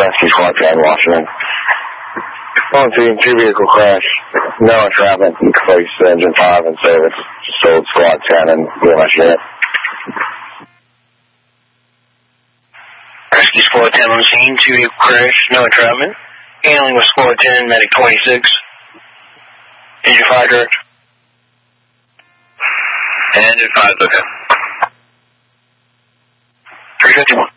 Rescue Squad 10, Washington. 1-2 vehicle crash. No entrapment. Place engine 5 in service. Sold Squad 10 and EMS unit. Rescue Squad 10 on scene. 2 vehicle crash. No entrapment. Handling with Squad 10, Medic 26. Engine 5 direct. Engine 5, okay. 351.